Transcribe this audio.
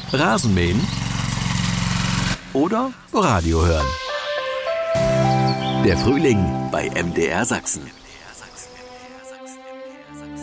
Rasenmähen oder Radio hören. Der Frühling bei MDR Sachsen.